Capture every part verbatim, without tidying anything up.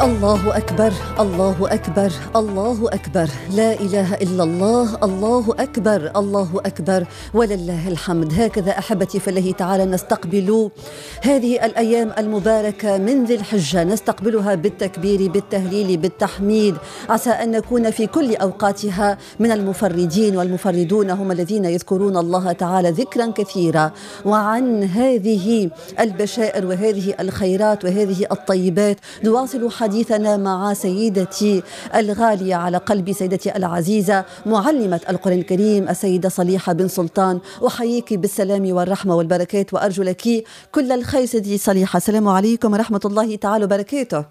الله أكبر، الله أكبر، الله أكبر، لا إله إلا الله، الله أكبر، الله أكبر ولله الحمد. هكذا أحبتي في الله تعالى نستقبل هذه الأيام المباركة من ذي الحجة، نستقبلها بالتكبير، بالتهليل، بالتحميد، عسى أن نكون في كل أوقاتها من المفردين، والمفردون هم الذين يذكرون الله تعالى ذكرا كثيرا. وعن هذه البشائر وهذه الخيرات وهذه الطيبات نواصل حديثنا مع سيدتي الغالية على قلبي، سيدتي العزيزة، معلمة القرآن الكريم السيدة صليحة بن سلطان. أحييك بالسلام والرحمة والبركات وأرجو لك كل الخير سيدتي صليحة. السلام عليكم ورحمة الله تعالى وبركاته.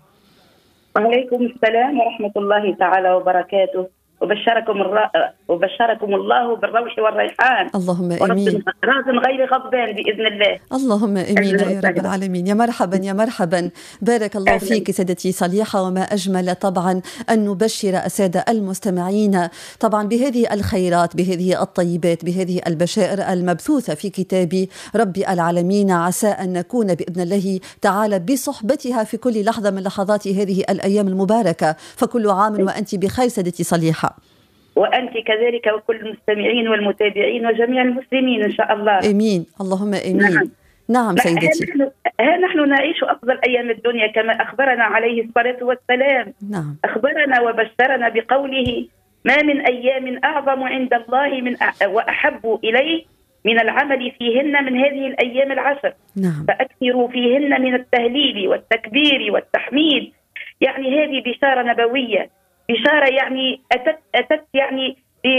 وعليكم السلام ورحمة الله تعالى وبركاته. وبشركم الر... وبشركم الله بالروح والريحان. اللهم امين. راز غير غضبان باذن الله. اللهم امين يا رب العالمين. يا مرحبا يا مرحبا، بارك الله أهلا. فيك سيدتي صليحة، وما اجمل طبعا ان نبشر الساده المستمعين طبعا بهذه الخيرات، بهذه الطيبات، بهذه البشائر المبثوثه في كتاب رب العالمين، عسى ان نكون باذن الله تعالى بصحبتها في كل لحظه من لحظات هذه الايام المباركه. فكل عام وانت بخير سيدتي صليحة. وأنت كذلك وكل المستمعين والمتابعين وجميع المسلمين إن شاء الله. آمين، اللهم آمين. نعم, نعم سيدتي. ها نحن نعيش أفضل أيام الدنيا كما أخبرنا عليه الصلاة والسلام. نعم. أخبرنا وبشرنا بقوله: ما من أيام أعظم عند الله من أ... وأحب إليه من العمل فيهن من هذه الأيام العشر. نعم. فأكثروا فيهن من التهليل والتكبير والتحميد. يعني هذه بشارة نبوية، بشارة يعني أتت, أتت يعني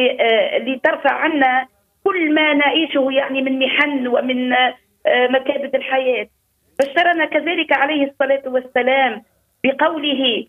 لترفع عنا كل ما نعيشه يعني من محن ومن مكابد الحياة. بشرنا كذلك عليه الصلاة والسلام بقوله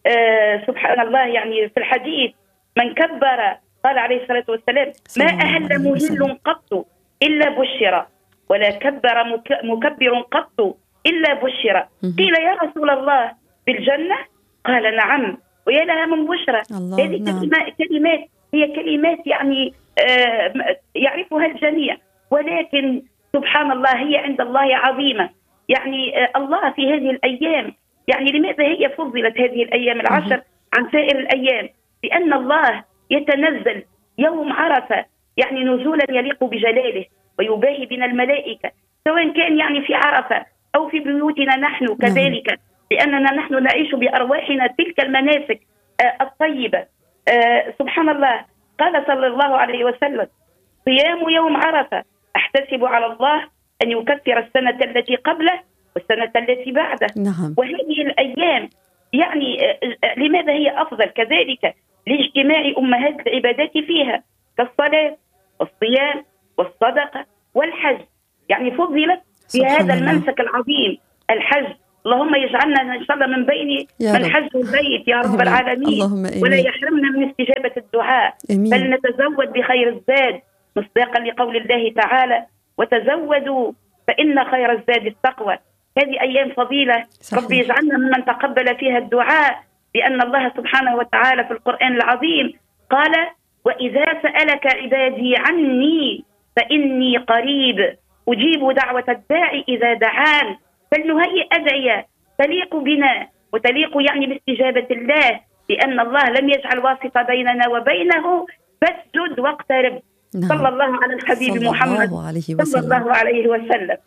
سبحان الله يعني في الحديث: من كبر، قال عليه الصلاة والسلام: ما أهل مهل قط إلا بشر، ولا كبر مكبر قط إلا بشر. قيل: يا رسول الله بالجنة؟ قال: نعم، ويا لها من بشرى. هذه نعم. كلمات هي كلمات يعني آه يعرفها الجميع، ولكن سبحان الله هي عند الله عظيمة. يعني آه الله في هذه الأيام، يعني لماذا هي فضلت هذه الأيام العشر عن سائر الأيام؟ لأن الله يتنزل يوم عرفة يعني نزولا يليق بجلاله، ويباهي بنا الملائكة، سواء كان يعني في عرفة أو في بيوتنا نحن كذلك. نعم. لأننا نحن نعيش بأرواحنا تلك المناسك آه الطيبة. آه سبحان الله، قال صلى الله عليه وسلم: صيام يوم عرفة أحتسب على الله أن يكفر السنة التي قبله والسنة التي بعده. نعم. وهذه الأيام يعني آه لماذا هي أفضل؟ كذلك لاجتماع أمهات العبادات فيها كالصلاة والصيام والصدقة والحج. يعني فضلت في هذا المنسك العظيم الحج. اللهم يجعلنا إن شاء الله من بين من حج البيت يا رب العالمين، ولا يحرمنا من استجابة الدعاء. بل نتزود بخير الزاد مصداقا لقول الله تعالى: وتزودوا فإن خير الزاد التقوى. هذه أيام فضيلة. صحيح. رب يجعلنا ممن تقبل فيها الدعاء، لأن الله سبحانه وتعالى في القرآن العظيم قال: وإذا سألك عبادي عني فإني قريب أجيب دعوة الداعي إذا دعان. فلنهيئ أدعية تليق بنا وتليق يعني باستجابة الله، لأن الله لم يجعل واسطة بيننا وبينه، فاسجد واقترب. نعم. صلى الله على الحبيب محمد صلى الله عليه وسلم.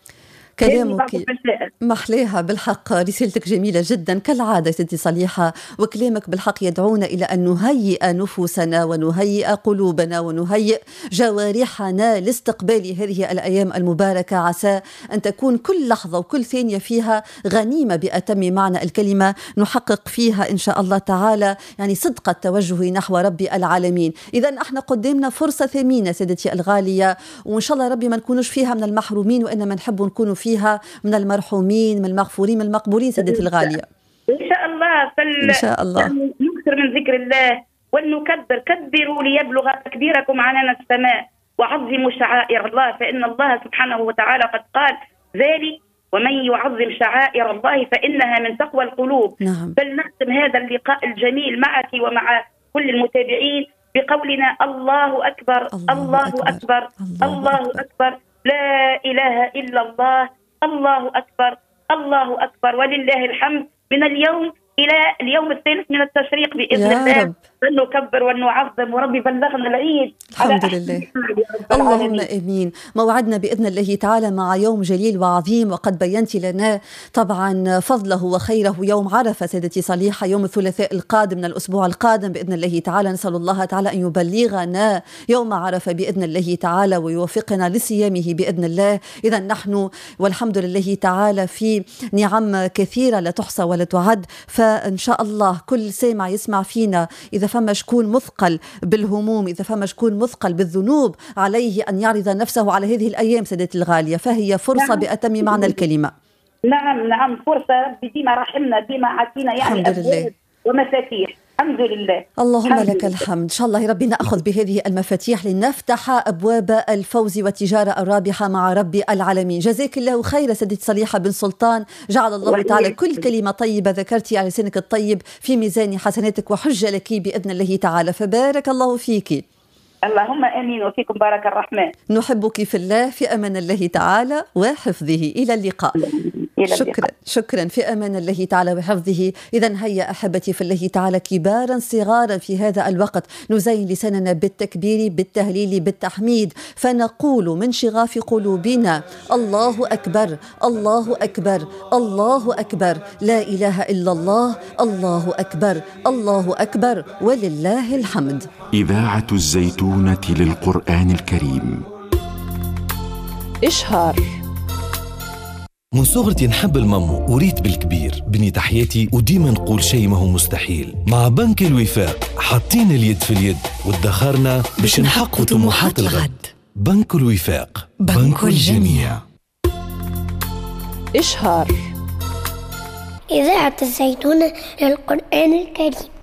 كلامك محليها بالحق، رسالتك جميلة جدا كالعادة سيدتي صليحة، وكلامك بالحق يدعونا إلى أن نهيئ نفوسنا ونهيئ قلوبنا ونهيئ جوارحنا لاستقبال هذه الأيام المباركة. عسى أن تكون كل لحظة وكل ثانية فيها غنيمة بأتم معنى الكلمة، نحقق فيها إن شاء الله تعالى يعني صدق التوجه نحو رب العالمين. إذا احنا قدامنا فرصة ثمينة سيدتي الغالية، وإن شاء الله ربي ما نكونوش فيها من المحرومين، وإنما نحب نكونوا فيها فيها من المرحومين، من المغفورين، من المقبولين سيدتي الغالية. إن شاء الله. فل... إن شاء الله نكثر من ذكر الله ولنكبر. كبروا ليبلغ تكبيركم عنان السماء وعظموا شعائر الله، فإن الله سبحانه وتعالى قد قال ذلك: ومن يعظم شعائر الله فإنها من تقوى القلوب. نعم. فلنختم هذا اللقاء الجميل معك ومع كل المتابعين بقولنا: الله أكبر، الله, الله أكبر, أكبر الله, الله أكبر, أكبر لا إله إلا الله، الله أكبر، الله أكبر ولله الحمد. من اليوم إلى اليوم الثالث من التشريق بإذن يا الله رب. ونكبر ونعظم وربي بلغنا العيد. الحمد لله. اللهم امين. موعدنا باذن الله تعالى مع يوم جليل وعظيم، وقد بينت لنا طبعا فضله وخيره يوم عرفه سيدتي صليحه، يوم الثلاثاء القادم من الاسبوع القادم باذن الله تعالى. نسال الله تعالى ان يبلغنا يوم عرفه باذن الله تعالى ويوفقنا لصيامه باذن الله. اذا نحن والحمد لله تعالى في نعم كثيره لا تحصى ولا تعد، فان شاء الله كل سامع يسمع فينا اذا فما شكون مثقل بالهموم، إذا فما شكون مثقل بالذنوب، عليه أن يعرض نفسه على هذه الأيام سيدتي الغالية، فهي فرصة نعم. بأتم معنى الكلمة. نعم نعم فرصة، ربي ديما رحمنا، ديما عطينا يعني الحمد لله ومفاتيح. الحمد لله. اللهم الحمد لك لله. الحمد. إن شاء الله ربي نأخذ بهذه المفاتيح لنفتح أبواب الفوز والتجارة الرابحة مع رب العالمين. جزاك الله خير سيدتي صليحة بن سلطان، جعل الله وحيد. تعالى كل كلمة طيبة ذكرتي على لسانك الطيب في ميزان حسناتك وحجة لك بإذن الله تعالى، فبارك الله فيك. اللهم آمين وفيكم بارك الرحمن. نحبك في الله، في أمان الله تعالى وحفظه. إلى اللقاء. شكرا شكرا في أمان الله تعالى وحفظه. إذن هيا أحبتي في الله تعالى كبارا صغارا في هذا الوقت نزين لساننا بالتكبير بالتهليل بالتحميد، فنقول من شغاف قلوبنا الله أكبر الله أكبر الله أكبر، لا إله إلا الله، الله أكبر الله أكبر ولله الحمد. إذاعة الزيتونة للقرآن الكريم. إشهار. من صغرتي نحب المامو وريت بالكبير، بني تحياتي وديما نقول شيء ما هو مستحيل. مع بنك الوفاق حاطين اليد في اليد وادخرنا باش نحققوا طموحات الغد. بنك الوفاق، بنك الجميع. إشهار. إذاعة الزيتونة للقرآن الكريم.